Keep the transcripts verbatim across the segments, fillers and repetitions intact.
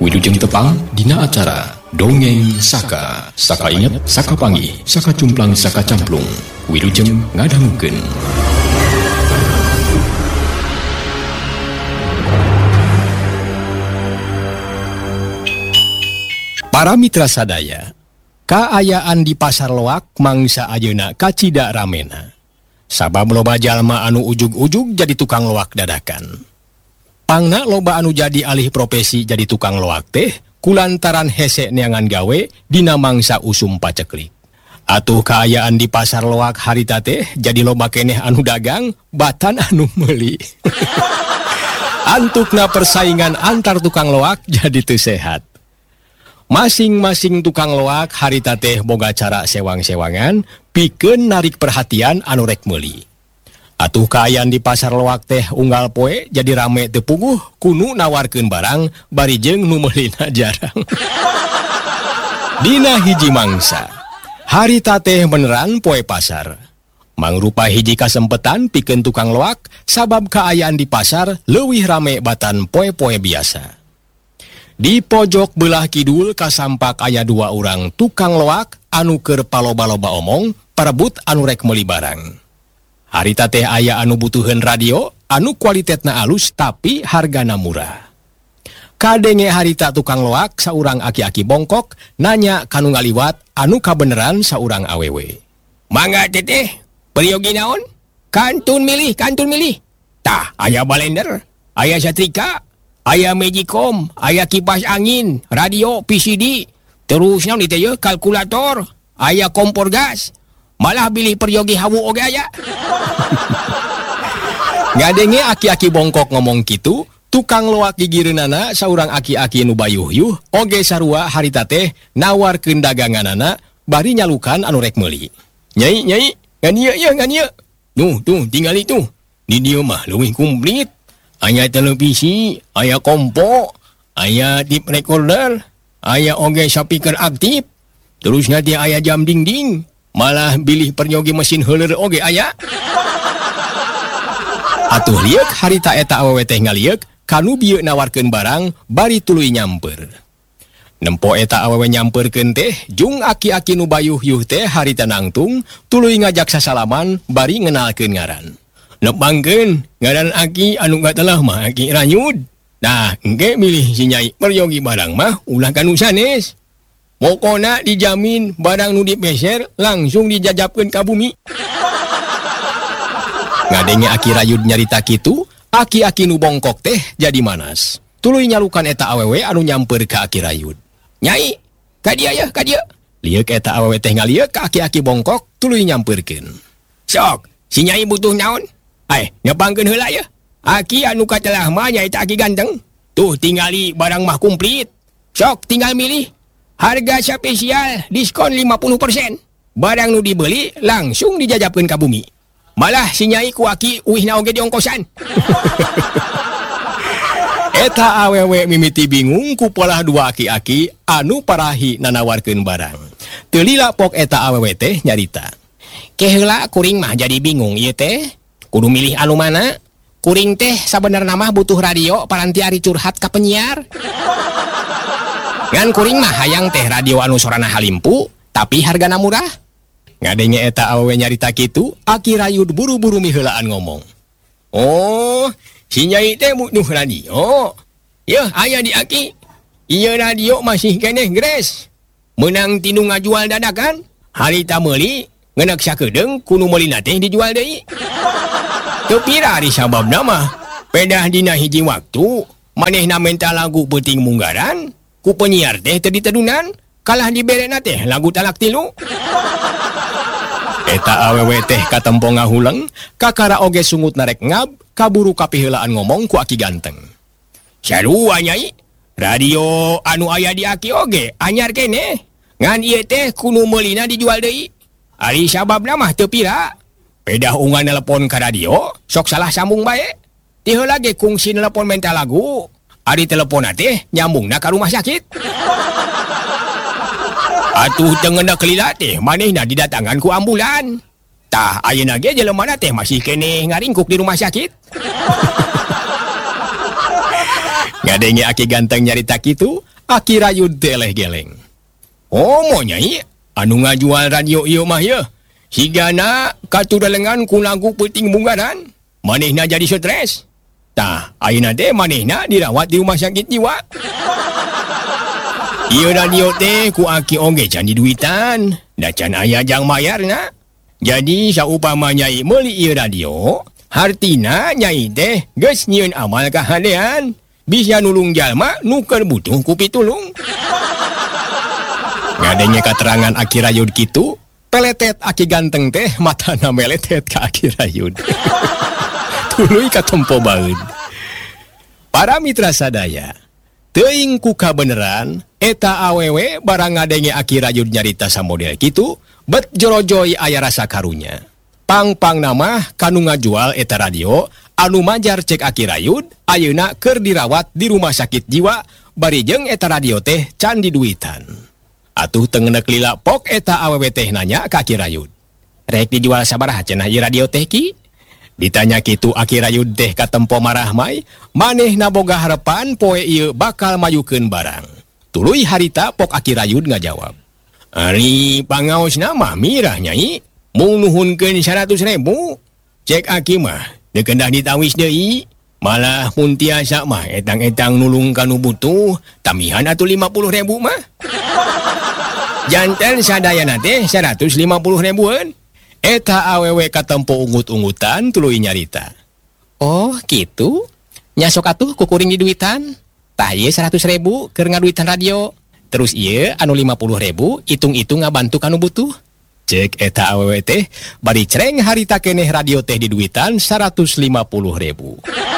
Wilujeng tepang dina acara Dongeng Saka. Saka inget, saka panggih, saka cumplang, saka camplung. Wilujeng ngadangukeun. Para mitra sadaya, kaayaan di pasar loak mangsa ayeuna kacida ramena. Sabab loba jalma anu ujug-ujug jadi tukang loak dadakan. Pangna loba anu jadi alih profesi jadi tukang loak teh kulantaran hese neangan gawe dina mangsa usum paceklik. Atuh kaayaan di pasar loak harita teh jadi loba keneh anu dagang batan anu meuli. Antukna persaingan antar tukang loak jadi teu sehat. Masing-masing tukang loak harita teh boga cara sewang-sewangan pikeun narik perhatian anu rek meuli. Atuh kaayaan di pasar loak teh unggal poe jadi rame teu puguh kunu nawarkeun barang bari jeung nu meulina jarang. Dina hiji mangsa harita teh beneran poe pasar. Mangrupa hiji kasempetan pikeun tukang loak sabab kaayaan di pasar leuwih rame batan poe-poe biasa. Di pojok belah kidul kasampak aya dua urang tukang loak anu keur paloba-loba omong parebut anu rek meuli barang. Harita teh aya anu butuheun radio anu kualitasna alus tapi hargana murah. Kadenge harita tukang loak saurang aki-aki bongkok nanya kanu ngaliwat anu kabeneran saurang awewe. Mangga teteh, periogi naon? Kantun milih, kantun milih. Tah, aya blender, aya setrika, aya magicom, aya kipas angin, radio, P C D, terus naon dieu kalkulator, aya kompor gas. Malah bilih peryogi hawu oge aya. Ngadenge aki-aki bongkok ngomong kitu, tukang loak gigireunana saurang aki-aki nu bayuh-yuh oge sarua harita teh nawarkeun daganganana bari nyalukan anu rek meuli. Nyai, nyai, ngan ieu ieu ngan ieu. Nuh, tuh tingali tuh. Di dieu mah leuwih komplit. Aya televisi, aya kompo, aya tape recorder, aya oge speaker aktif. Terus nanti aya jam dinding. Malah bilih peryogi mesin heuler oge aya. Atuh liek harita eta awewe teh ngaliek kanu bieu nawarkeun barang bari tuluy nyamper. Nempo eta awewe nyamperkeun teh jung aki-aki nu bayuh-yuh teh harita nangtung tuluy ngajak sasalaman bari ngenalkeun ngaran. Nepangkeun ngaran aki anu gatelah mah Aki Rayud. Nah, engke milih si nyai peryogi barang mah ulah kanu sanes. Pokona dijamin barang nu dipeser langsung dijajapkeun ka bumi. Ngadenge Aki Rayud nyarita kitu, aki-aki nu bongkok teh jadi manas. Tuluy nyalukan eta awewe anu nyamper ka Aki Rayud. Nyai, ka dieu ya, ka dieu. Liek eta awewe teh ngaliek ka aki-aki bongkok tuluy nyamperkeun. Sok, si nyai butuh naon? Ai, nyepangkeun heula ya. Aki anu katelah mah nyaita aki ganteng. Tuh tingali barang mah komplit. Sok tinggal milih. Harga spesial diskon lima puluh persen. Barang nu dibeli langsung dijajapkeun ka bumi. Malah si nyai ku aki uihna oge diongkosan. Eta awewe mimiti bingung ku polah dua aki-aki anu parahi nanawarkeun barang. Teu lila pok eta awewe teh nyarita. Ke heula kuring mah jadi bingung ieu teh. Kudu milih anu mana? Kuring teh sabenerna mah butuh radio paranti ari curhat ka penyiar. Ngan kuring mah hayang teh radio anu sorana halimpu tapi hargana murah. Ngadenge eta awewe nyarita kitu, Aki Rayud buru-buru miheulaan ngomong. Oh, si nyai teh butuh radio. Yeuh aya di Aki. Ieu radio masih keneh gres. Menang tinu ngajual dadakan, harita meuli ngeuneuk sakedeung kunu meulina teh dijual deui. Teu pira ari sababna mah. Pedah dina hiji waktu, manehna menta lagu peuting munggaran. Ku penyiar teh teu ditedunan, kalah diberena teh lagu talak tilu. Eta awewe teh katempo ngahuleng, kakara oge sungut narek ngab, kaburu kapiheulaan ngomong ku aki ganteng. Sarua nyai, radio anu aya di Aki oge anyar keneh. Ngan ieu teh kunu meulina dijual deui. Ari sababna mah teu pira. Pedah ungan telepon ka radio, sok salah sambung bae. Ti heula ge kungsi telepon menta lagu. Ari teleponna teh nyambungna ka rumah sakit. Atuh teu ngeuneuk lila teh manehna didatangan ku ambulan. Tah ayeuna ge jelemana teh masih keneh ngaringkuk di rumah sakit. Ngadenge Aki ganteng nyarita kitu, Aki Rayud teleh geleng. Oh mau nyai anu ngajual radio ieu mah ye higana katudalengan ku lagu peuting bunggaran manehna jadi stres tah ayeuna teh manehna dirawat di rumah sakit jiwa. Ieu radio teh ku aki oge can diduitan da can aya jang mayarna. Jadi saupama nyai meuli ieu radio hartina nyai teh geus nyieun amal kahadean bisa nulung jalma nu keur butuh ku pitulung. Ngadenge katerangan Aki Rayud kitu, peletet Aki Ganteng teh matana meletet ka Aki Rayud. Tuluy katempo baeud. Para mitra sadaya, teuing ku kabeneran eta awewe barang ngadenge Aki Rayud nyarita samodel kitu, bet jorojoy aya rasa karunya. Pang-pang nama kanu ngajual eta radio anu majar cek Aki Rayud ayeuna keur dirawat di rumah sakit jiwa bari jeung eta radio teh can diduitan. Atuh tengenek lila pok eta awewe teh nanya ka Aki Rayud. Rek dijual sabaraha cenah ieu radio teh ki? Ditanya kitu Aki Rayud teh katempo marah mai, manehna boga harepan poe ieu bakal mayukeun barang. Tuluy harita pok Aki Rayud ngajawab. Ari pangaosna mah mirah nyai, mung nuhunkeun seratus ribu. Cek Aki mah, deuk kendah ditawis deui. Malah mun tiasa mah etang-etang nulung kanu butuh, tamihan atuh lima puluh ribu mah. Janten sadayana teh seratus lima puluh ribuan. Eta awewe katempo ungut-ungutan tuluy nyarita. Oh gitu? Nyasok atuh kukuring di duitan. Tah ieu seratus ribu keur ngaduitan radio. Terus ieu anu lima puluh ribu itung-itung ngabantu kanu butuh. Cek eta awewe teh bari cereng harita keneh radio teh di duitan seratus lima puluh ribu.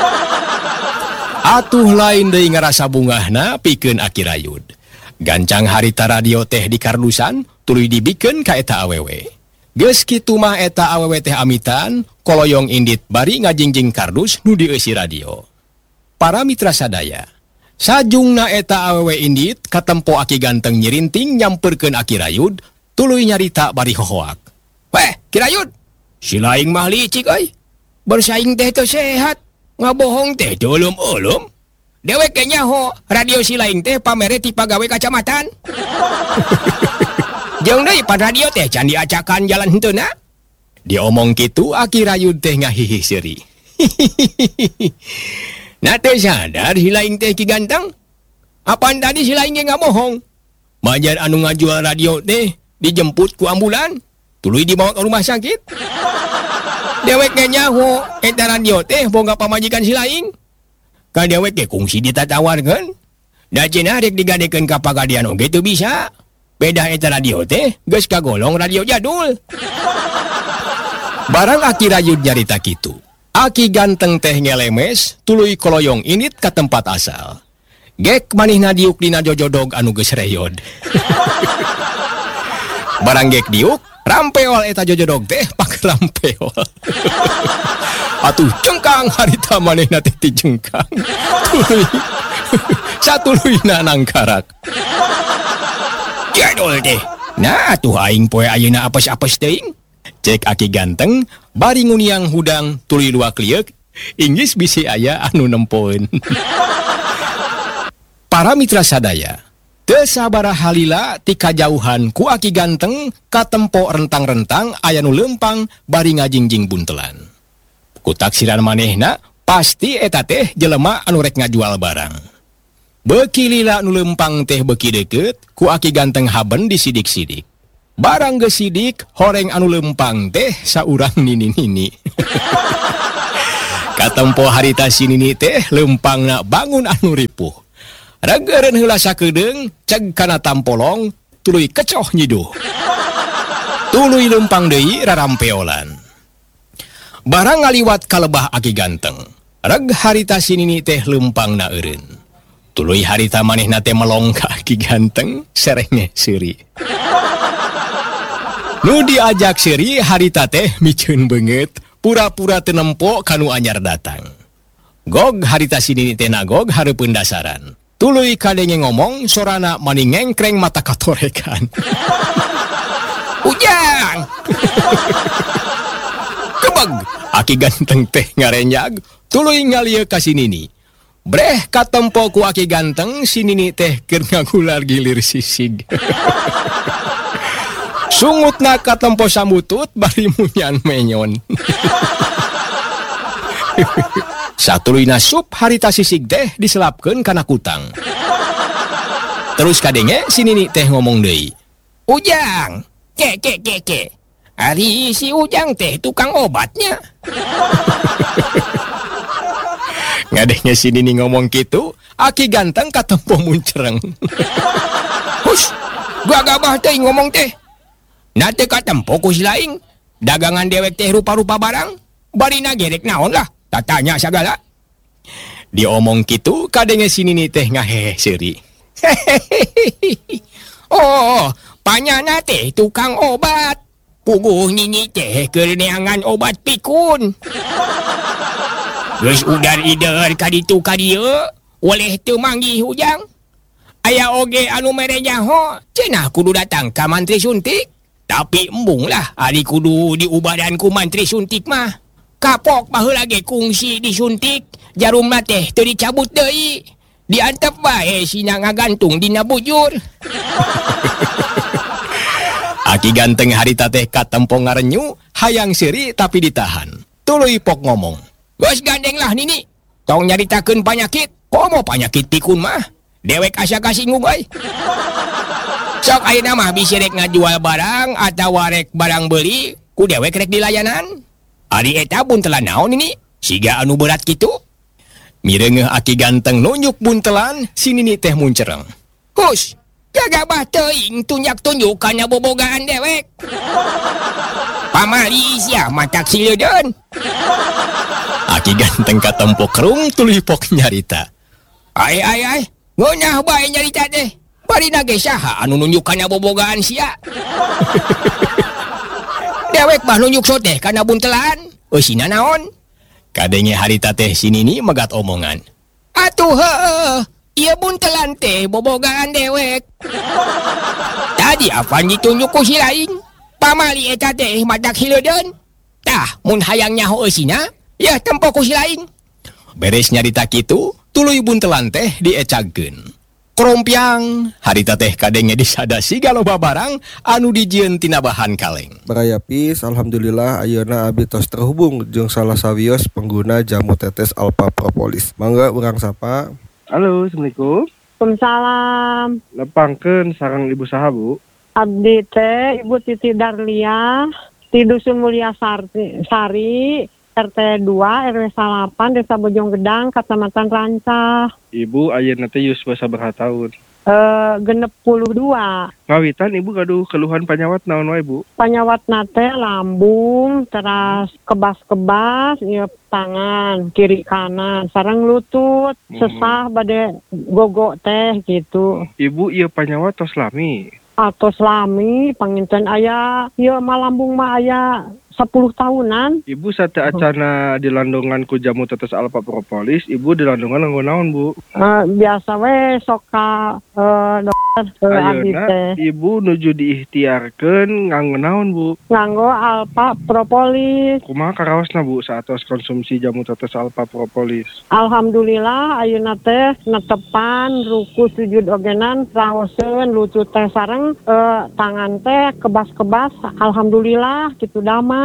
Atuh lain deui ngarasa bungahna pikeun Aki Rayud. Gancang harita radio teh di kardusan tuluy dibikeun ka eta awewe. Geus kitu mah eta awewe teh amitan koloyong indit bari ngajingjing kardus nu dieusi radio. Para mitra sadaya, sajungna eta awewe indit katempo Aki Ganteng nyirinting nyamperkeun Aki Rayud tuluy nyarita bari hohoak. Weh, Ki Rayud, si laing mah licik euy. Bersaing teh teu sehat, ngabohong teh teu ulum-ulum. Dewek kayaknya ho radio si lain teh pamere ti pagawe kacamatan. Jeung deui pan radio teh can diacakan jalan henteuna. Diomong kitu Aki Rayud teh ngahihi seuri. Na teh sadar si lain teh Ki Ganteng. Apaan tadi si lain ge ngabohong. Majar anu ngajual radio teh dijemput ku ambulan, tuluy dibawa ke rumah sakit. Dewek kayaknya ho eta radio teh boga pamajikan si lain. Ka dewek ge kungsi ditatawarkeun. Da cenah rek digadekeun ka pagadian oge teu bisa. Beda eta radio teh geus kagolong radio jadul. Barang Aki Rayud nyarita kitu, Aki Ganteng teh ngelemes tuluy koloyong init ka tempat asal. Gek manehna diuk dina jojodog anu geus reyod. Barang gek diuk, rampeol eta jojodog teh pak rampeol. Atuh cengkang harita manehna teh ti cengkang. Tuluy satuluyna nangkarak. Jadul teh. Nah, atuh aing poe ayeuna apes-apes teuing. Cek Aki Ganteng bari nguniang hudang tuluy luak liek, inggis bisi aya anu nempoeun. Para mitra sadaya, teu sabaraha halila ti kajauhan ku Aki Ganteng katempo rentang-rentang aya nu leumpang bari ngajingjing buntelan. Ku taksiran manehna pasti eta teh jelema anu rek ngajual barang. Beuki lila nu leumpang teh beuki deukeut ku Aki Ganteng haben disidik-sidik. Barang geus sidik horeng anu leumpang teh saurang nini-nini. Katempo harita si nini teh leumpangna bangun anu ripuh. Rageureun heula sakedeung ceg kana tampolong tuluy kecoh nyiduh. Tuluy leumpang deui rarampeolan. Barang ngaliwat kalebah Aki Ganteng, reg harita si nini teh leumpangna eureun. Tuluy harita manehna teh melong ka Aki Ganteng serenge seuri. Nu diajak seuri harita teh miceun beungeut, pura-pura teu nempo kanu anyar datang. Gog harita si nini teh nagog hareupeun dasaran. Tuluy kadenge ngomong sorana mani ngengkreng mata katorekan. Ujang! Kebeg! Aki Ganteng teh ngarenjag, tuluy ngalieu ka si nini. Breh katempo ku aki ganteng si Nini teh keur ngagular gilir sisig. Sungutna katempo samutut bari munyan menyon. Satuluyna sup harita sisig teh diselapkeun kana kutang. Terus kadenge si Nini teh ngomong deui. Ujang, ke ke ke ke. Ari si Ujang teh tukang obatnya. Ngadenge si Nini ngomong gitu, aki ganteng katempo muncereng. Hush, gua gabah teh ngomong teh. Nate katempo ku si laing. Dagangan dewek teh rupa-rupa barang. Barina gerek naon lah, tatanya sagala. Diomong gitu, kadenge si Nini teh ngahehe seuri. Oh, panyana teh tukang obat. Puguh Nini teh keur neangan obat pikun. Geus udar ider kaditu kadieu, oleh teu manggih Ujang. Aya oge anu mere nyaho, cenah kudu datang ka mantri suntik. Tapi embung lah, ari kudu diubadan ku mantri suntik mah. Kapok baheula ge kungsi disuntik, jarumna teh teu dicabut deui. Diantep bae sina ngagantung dina bujur. Aki ganteng harita teh katempo ngarenyu, hayang seuri tapi ditahan. Tuluy pok ngomong. Geus gandeng lah Nini. Tong nyaritakeun panyakit. Komo panyakit pikun mah. Dewek asa kasinggung euy. Sok ayeuna mah bisi rek ngajual barang atawa rek barang beli, ku dewek rek dilayanan. Ari eta buntelan naon Nini? Siga anu berat kitu? Mireungeuh aki ganteng nunjuk buntelan, si Nini teh muncereng. Hush, gagabah teuing tunjak-tunjuk kana bobogaan dewek. Pamalis ya matak sileudeun. Aki ganteng katempo kerung tuluy pok nyarita. Ai ai ai, ngeunah bae nyarita teh. Barina ge saha anu nunjuk kana bobogaan sia. Dewek mah nunjuk soteh kana buntelan. Eusina naon? Kadenge harita teh si Nini megat omongan. Atuh heuh, ieu buntelan teh bobogaan dewek. Tadi apa ditunjuk ku si laing? Pamali eta teh madak hileudeun. Tah, mun hayang nyaho eusina, ya tempo ku si laing. Beres nyarita kitu, tuluy buntelan teh diecagkeun. Krompiang, harita teh kadenge disadasi galoba barang anu dijieun tina bahan kaleng. Barayapis, alhamdulillah ayeuna abi tos terhubung jeung salah sawios pengguna jamu tetes Alpha Propolis. Mangga urang sapa. Halo, Assalamualaikum. Waalaikumsalam. Nepangkeun sareng ibu saha, Bu? Abdi teh Ibu Titi Darlia di Dusun Mulia Sari, Sari R T dua R W salapan Desa Bojong Gedang, Kecamatan Rancah. Ibu ayeuna teh yuswa sabaraha taun? Eh genep puluh dua. Ngawitan ibu gaduh keluhan panyawat naon wae, Bu? Panyawatna teh lambung, teras kebas-kebas, ieu tangan kiri kanan, sareng lutut, Hmm. sesah bade gogo teh gitu. Ibu ieu panyawat tos lami. Atos lami panginten aya ieu mah lambung mah aya sepuluh tahunan. Ibu sate acana dilandongan ku jamu tetes Alpha Propolis, ibu dilandongan nganggo naon, Bu? Uh, biasa we sok ka uh, dokter uh, abdi Ayeuna teh ibu nuju diikhtiarkeun nganggo naon, Bu? nganggo Alpha Propolis. Kumaha karaosna, Bu, saatos konsumsi jamu tetes Alpha Propolis? Alhamdulillah ayeuna teh netepan ruku sujud ogenan raoseun lutut teh sareng uh, tangan teh kebas-kebas. Alhamdulillah kitu damang.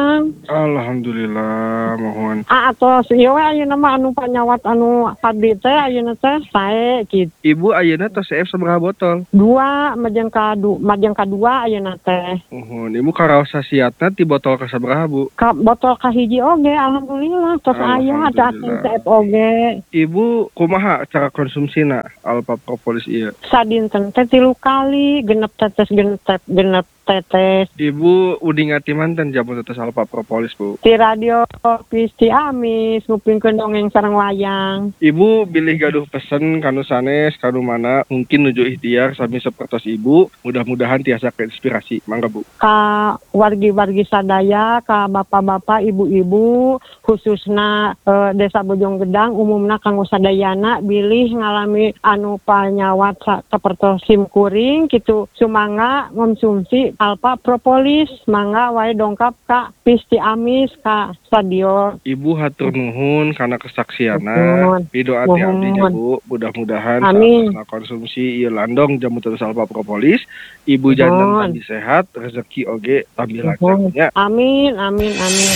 Alhamdulillah, mohon. Ah atos ieu we ayeuna mah anu panyawat anu abdi teh ayeuna teh sae kitu. Ibu ayeuna tos C F sabaraha botol? Dua majeng kadu majeng kadua ayeuna teh. Mohon, ibu karaos sasiatna ti botol ka sabaraha, Bu? Ka botol kahiji oge alhamdulillah tos aya ada Alhamdulillah. C F oge. Ibu kumaha cara konsumsina Alpha Propolis ieu? Sadinten teh tilu kali genep tetes genep genep tetes Ibu udi ngati manten jamu tetes Alpha Propolis, Bu? di radio Pisti Amis ngupingkeun dongeng sareng wayang. Ibu bilih gaduh pesen kanu sanes kanu mana mungkin nuju ikhtiar sami sapertos ibu, mudah-mudahan tiasa keinspirasi. Mangga, Bu. Ka wargi-wargi sadaya, ka bapak-bapak, ibu-ibu, khususna eh, Desa Bojong Gedang, umumna kanggo sadayana bilih ngalami anu panyawat sa- sapertos sim kuring kitu sumangga ngonsumsi Alfa Propolis mangga wae dongkap ka Pisti Amis ka stadion. Ibu hatur nuhun karena kesaksiana. Nuhun. Pido hati-hati ya Nuhun. Bu. Mudah-mudahan Amin. saat konsumsi ieu landong jamu tetes Alfa Propolis, ibu jantan Nuhun. tadi sehat, rezeki oge tambil Nuhun. lancarnya. Amin, amin, amin.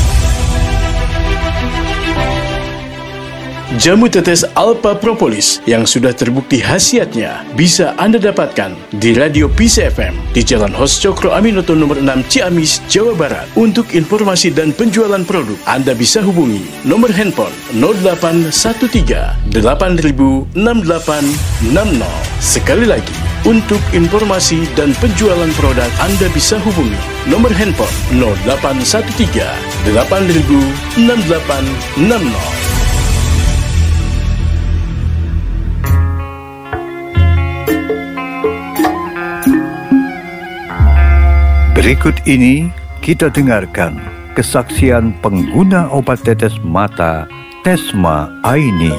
Jamu tetes Alfa Propolis yang sudah terbukti khasiatnya bisa Anda dapatkan di Radio Peace F M di Jalan Hos Cokro Aminoto nomor enam Ciamis, Jawa Barat. Untuk informasi dan penjualan produk, Anda bisa hubungi nomor handphone nol delapan satu tiga delapan nol enam delapan enam nol. Sekali lagi, untuk informasi dan penjualan produk, Anda bisa hubungi nomor handphone nol delapan satu tiga delapan nol enam delapan enam nol. Berikut ini kita dengarkan kesaksian pengguna obat tetes mata Tesma Aini.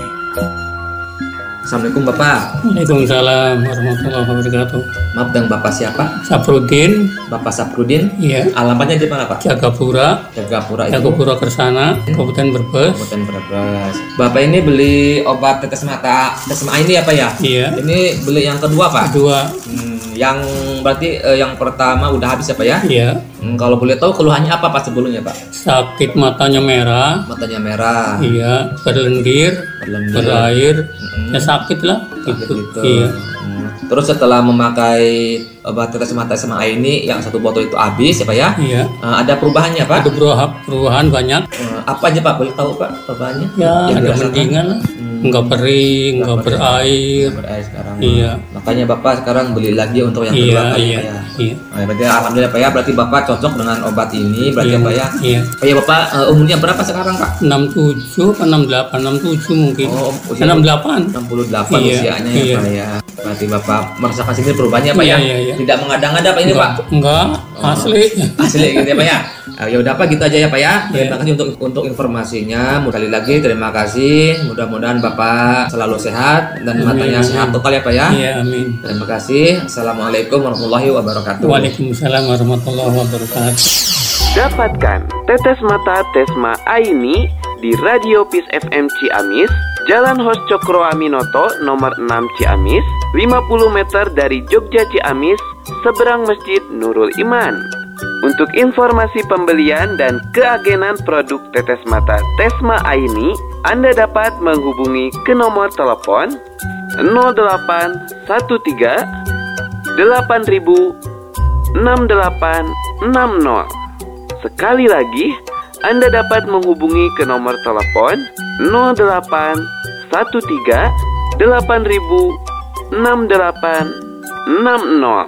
Assalamualaikum Bapak. Waalaikumsalam warahmatullahi wabarakatuh. Maaf, dengan Bapak siapa? Saprudin, Bapak Saprudin. iya, Alamatnya di mana Pak? Jagapura, Jagapura itu. Jagapura Kersana, Kabupaten Brebes. Kabupaten Brebes. Bapak ini beli obat tetes mata Tesma ini ya Pak ya? Iya. Ini beli yang kedua Pak? Kedua, Hmm, yang berarti eh, yang pertama udah habis ya Pak ya? iya, Hmm, kalau boleh tahu keluhannya apa Pak sebelumnya Pak? sakit matanya merah, Matanya merah, iya, berlendir, berlendir, berair, Mm-mm. ya sakit lah, sakit gitu. gitu. Iya, Hmm. Terus setelah memakai obat tetes mata Tesma ini yang satu botol itu habis ya Pak ya? iya. Eh, ada perubahannya Pak? Ada perubahan, perubahan banyak. Eh, apa aja Pak? Boleh tahu Pak perubahannya? Ya, Yang ada dirasakan? mendingan lah. Hmm. Enggak kering, enggak Nggak berair. berair sekarang. Iya. Makanya Bapak sekarang beli lagi untuk yang Iya, kedua kali iya, Pak ya. iya. Nah, berarti alhamdulillah Pak ya, berarti Bapak cocok dengan obat ini berarti Iya, ya Pak ya. iya. Pak ya Bapak eh, umurnya berapa sekarang Pak? enam puluh tujuh atau enam puluh delapan, enam puluh tujuh mungkin. Oh, usia- enam puluh delapan. enam puluh delapan Iya, usianya ya iya. Pak ya. Berarti Bapak merasakan sini perubahannya Pak Iya, ya. iya, iya. Tidak mengada-ngada Pak ini Pak. Enggak, asli. Asli gitu ya Pak ya. Ah, ya udah Pak gitu aja ya Pak ya. Terima Iya. kasih untuk untuk informasinya. Sekali lagi terima kasih. Mudah-mudahan Bapak selalu sehat dan Amin, matanya amin. sehat total ya Pak ya. Iya, amin. Terima kasih. Assalamualaikum warahmatullahi wabarakatuh. Waalaikumsalam warahmatullahi wabarakatuh. Dapatkan tetes mata Tesma Aini di Radio Peace F M Ciamis, Jalan Hos Cokro Aminoto nomor enam Ciamis, lima puluh meter dari Jogja Ciamis, seberang Masjid Nurul Iman. Untuk informasi pembelian dan keagenan produk tetes mata Tesma Aini, Anda dapat menghubungi ke nomor telepon nol delapan satu tiga delapan ribu enam delapan enam nol. Sekali lagi, Anda dapat menghubungi ke nomor telepon nol delapan satu tiga delapan ribu enam delapan enam nol.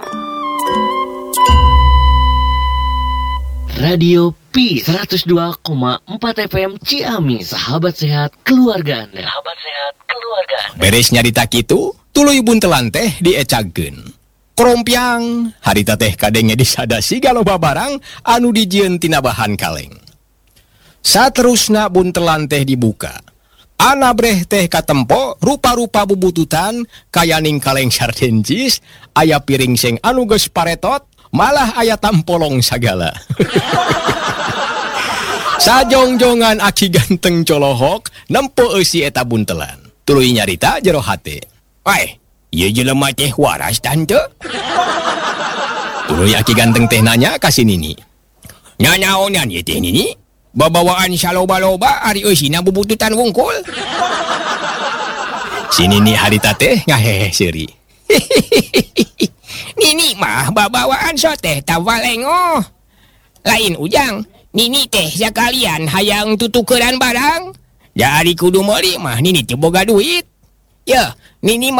Radio Peace seratus dua koma empat F M Ciamis, sahabat sehat keluarga Anda. Sahabat sehat keluarga Anda. Beres nyarita kitu, tuluy buntelan teh diecageun. Krompiang, harita teh kadengnya disadasi galoba barang anu dijieun tina bahan kaleng. Saterusna buntelan teh dibuka. Ana breh teh katempo rupa-rupa bubututan kayaning kaleng sardenjis, aya piring seng anu geus paretot, malah aya tampolong sagala. Sajongjongan aki ganteng colohok nempo eusi eta buntelan. Tuluy nyarita jero hate. Wae, ieu jelema teh waras tante. Tuluy aki ganteng teh nanya ka si Nini. Nya naonan ieu teh Nini? Babawaan saloba-loba ari eusina bubututan wungkul. Si Nini harita teh ngahehe seuri. Nini mah babawaan so teh tawalengo. Lain ujang, Nini teh sekalian hayang tutukeran barang. Jadi kudu meuli mah Nini teh boga duit. Ya, Nini mah